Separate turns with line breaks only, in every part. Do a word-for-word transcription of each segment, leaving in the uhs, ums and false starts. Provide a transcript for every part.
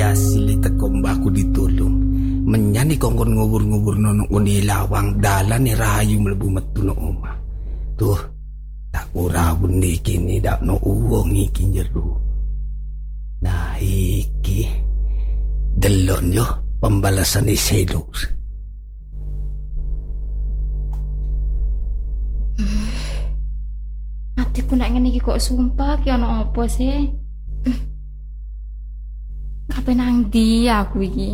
asli teko mbahku ditulung. Menyani kongkon ngubur-ngubur nono undi lawang dalan ni rahayu mlebu metu no omah. Tuh, tak ora bundi kini dak no uwong iki jero. Nah iki delon yo pembalasan di Selur.
Atiku nak ngene iki kok sumpah ki ana apa sih? Kape nang ndi aku iki?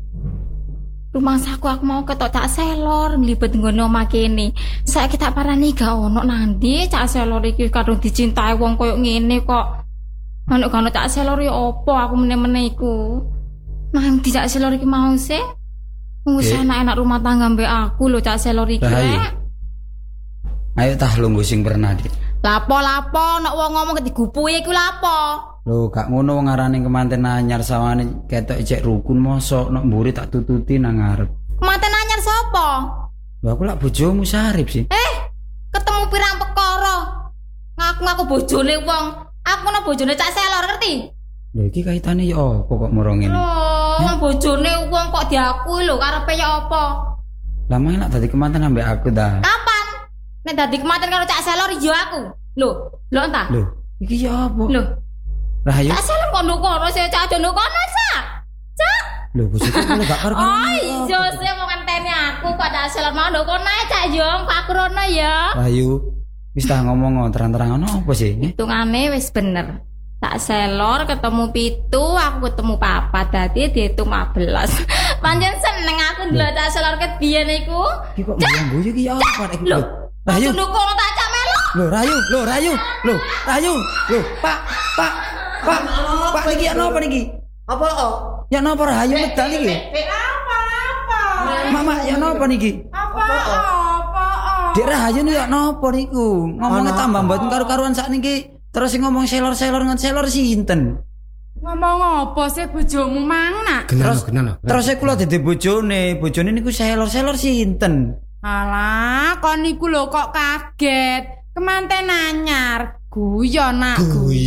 Rumangsaku aku mau ketok Cak Selor nglibet ngono omah kene. Saiki tak parani gak ono nang ndi Cak Selor iki kadung dicintai wong koyo ngene kok. Manuk kan Cak Selor ya apa aku meneh-meneh iku. Nang ndi Cak Selor iki mau sih? Wis enak-enak rumah tangga mbek aku lho Cak Selor iki.
Ayo tah lungguh sing pernah dik.
Lapo-lapo nek wong ngomong digupui iku lapo?
Lho gak ngono wong ngarani kemanten anyar sawane ketok cek rukun mosok nek mburi tak tututi nang ngarep.
Kemanten anyar sapa?
Lho aku lak bojomu Sarip sih.
Eh, ketemu pirang perkara. Ngaku-ngaku bojone wong. Aku nek bojone Cak Selor ngerti?
Lho iki kaitane ya apa kok moro ngene?
Lho, bojone wong kok diakui lho karepe ya apa?
Lah mang nak dadi kemanten ambek aku dah.
Kapan? Nek dadi kemanten karo Cak Selor yo aku. Lho, lho entah.
Lho, iki ya apa?
Lho.
Rahayu.
Cak Selor kok ndukono sih Cak Dono kono Cak. Cak.
Lho, bojoku kok gak karo.
Oh, iya sih mau ngenteni aku kok Cak Selor mau ndukono ae Cak yo, kok aku rono ya.
Rahayu. Wis tak ngomong terang-terang ono apa sih?
Hitungane wis bener. Cak Selor ketemu pitu, aku ketemu papat, dadi dihitung lima belas. Pancen seneng aku ndelok Cak Selor ket biyen iku.
Iki kok mbiyang guyu iki ya apa iki?
Lho,
Rahayu.
ndukono tak Cak Melo.
Lho, Rahayu, lho, Rahayu. Lho, Rahayu. Lho, Pak, Pak. Pak, Pak niki ana apa niki?
Apa kok?
Ya napa Rahayu medal niki?
Apa apa?
Mama, ya napa niki?
Apa apa?
Dek Rahayu ya napa niku? Ngomongnya tambah mboten karo-karuan sakniki. Terus sing ngomong selor-selor ngon selor sinten?
Ngomong apa sih bojomu mang nak?
Terus terus e kula dadi bojone, bojone niku selor-selor sinten?
Alah, kon niku lho kok kaget. Kemanten anyar. Guyon nak,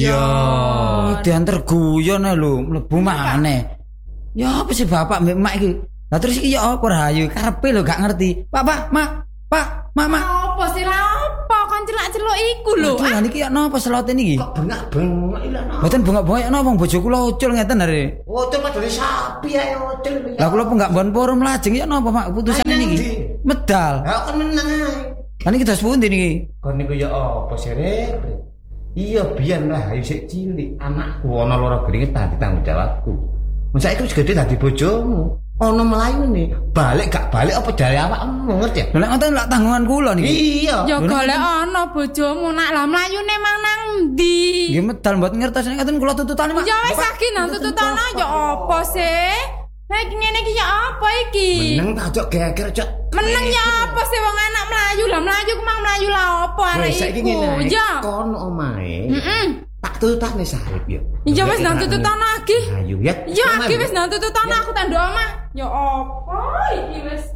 guyon.
Diantar guyon lho, mlebu maneh. Ya apa sih bapak mbek mak iki? Lah terus iki ya apa Rahayu? Karepe lho gak ngerti. Pak, Pak, Mak, Pak, Mama.
Apa sih lah apa kon celak-celuk iku lho.
Aduh, niki ya napa selote niki?
Kok bengak-bengak iki lho.
Mboten bengak-bengak napa wong bojo kula ucul ngeten are.
Ucul madone sapi ae ucul.
Lah kula enggak mbon forum lajeng ya napa Mak putusane niki? Medal.
Ha kon meneng ae.
Lah niki dos pundi niki?
Kon niku ya apa sih Rep? Iya biyen lah ayo sik cilik anakku ana lara gringet dadi tanggung jawabku. Mun saiki wis gedhe dadi bojomu. Ana melayune, balik gak balik apa jare awakmu ngerti ya?
Lah ngoten lak tanggungan kula niki.
Iya.
Ya golek ana bojomu nak lah mlayune mang nang ndi?
Nggih medal mboten ngertos nek ngoten kula tututane Mak.
Ya wis saiki nang tututono ya apa sih? Lah iki ngene iki ya apa iki?
Meneng tak cok geger cok.
Meneng ya apa sih wong anak melayu lah melayu ku mang melayu lah apa arek
Wis saiki
iku.
ngene.
Ya.
Kon omahe.
Heeh.
Tak tutane Sarip ya.
Ya wis nang tututono iki.
Ayo ya.
Ya iki wis nang tututono aku tanduk omah. Ya apa iki wis